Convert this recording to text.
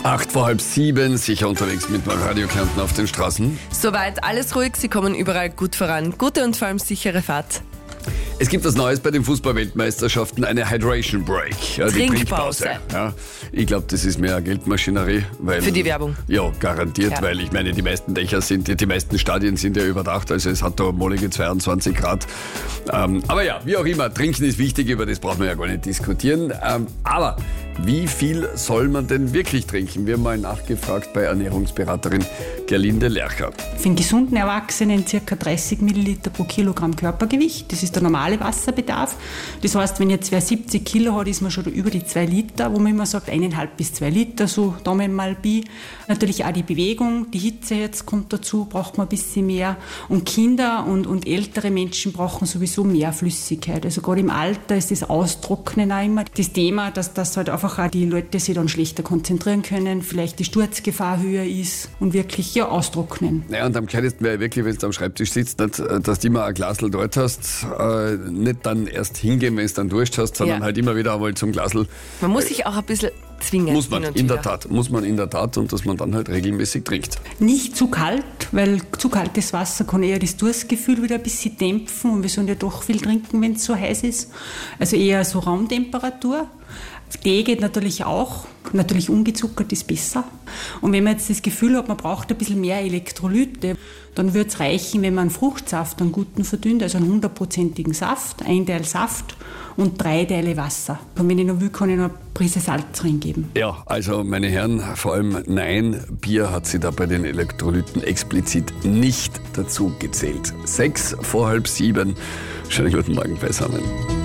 7:08, sicher unterwegs mit Radio Kärnten auf den Straßen. Soweit alles ruhig, Sie kommen überall gut voran. Gute und vor allem sichere Fahrt. Es gibt was Neues bei den Fußball-Weltmeisterschaften, eine Hydration Break. Ja, die Trinkpause. Ja, ich glaube, das ist mehr Geldmaschinerie. Weil, für die Werbung. Ja, garantiert, Ja. weil ich meine, die meisten die meisten Stadien sind ja überdacht, also es hat da mollige 22 Grad. Aber ja, wie auch immer, trinken ist wichtig, über das brauchen wir ja gar nicht diskutieren. Aber wie viel soll man denn wirklich trinken? Wir haben mal nachgefragt bei Ernährungsberaterin Gerlinde Lercher. Für einen gesunden Erwachsenen ca. 30 Milliliter pro Kilogramm Körpergewicht. Das ist der normale Wasserbedarf. Das heißt, wenn jetzt wer 70 Kilo hat, ist man schon über die 2 Liter, wo man immer sagt, 1,5 bis 2 Liter, so Daumen mal Pi. Natürlich auch die Bewegung, die Hitze jetzt kommt dazu, braucht man ein bisschen mehr. Und Kinder und ältere Menschen brauchen sowieso mehr Flüssigkeit. Also gerade im Alter ist das Austrocknen auch immer das Thema, dass halt einfach auch die Leute sich dann schlechter konzentrieren können, vielleicht die Sturzgefahr höher ist und wirklich austrocknen. Ja, und am gescheitesten wäre wirklich, wenn du am Schreibtisch sitzt, nicht, dass du immer ein Glasl dort hast, nicht dann erst hingehen, wenn du dann Durst hast, sondern halt immer wieder einmal zum Glasl. Man muss sich auch ein bisschen zwingen. Muss man in der Tat und dass man dann halt regelmäßig trinkt. Nicht zu kalt, weil zu kaltes Wasser kann eher das Durstgefühl wieder ein bisschen dämpfen und wir sollen ja doch viel trinken, wenn es so heiß ist. Also eher so Raumtemperatur. Tee geht natürlich auch, natürlich ungezuckert ist besser. Und wenn man jetzt das Gefühl hat, man braucht ein bisschen mehr Elektrolyte, dann würde es reichen, wenn man einen Fruchtsaft, einen guten verdünnt, also einen 100%igen Saft, 1 Teil Saft und 3 Teile Wasser. Und wenn ich noch will, kann ich noch eine Prise Salz reingeben. Ja, also meine Herren, vor allem nein, Bier hat sie da bei den Elektrolyten explizit nicht dazu gezählt. 6:06. Schönen guten Morgen beisammen.